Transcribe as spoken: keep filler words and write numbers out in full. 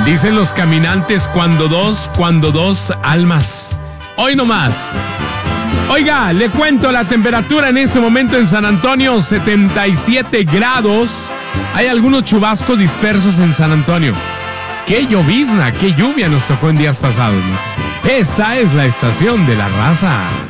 Dicen los caminantes cuando dos, cuando dos almas. Hoy no más. Oiga, le cuento la temperatura en este momento en San Antonio, setenta y siete grados. Hay algunos chubascos dispersos en San Antonio. Qué llovizna, qué lluvia nos tocó en días pasados, ¿no? Esta es la estación de la raza.